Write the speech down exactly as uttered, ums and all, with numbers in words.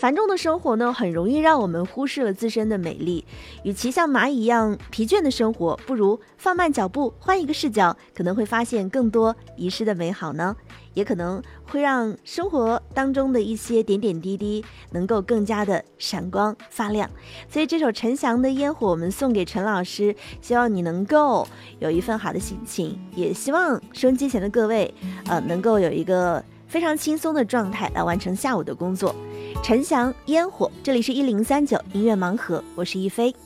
繁重的生活呢，很容易让我们忽视了自身的美丽。与其像蚂蚁一样疲倦的生活，不如放慢脚步，换一个视角，可能会发现更多遗失的美好呢，也可能会让生活当中的一些点点滴滴能够更加的闪光发亮。所以这首陈翔的烟火我们送给陈老师，希望你能够有一份好的心情，也希望收音机前的各位呃，能够有一个非常轻松的状态来完成下午的工作。陈翔烟火，这里是一零三九音乐盲盒，我是一飞。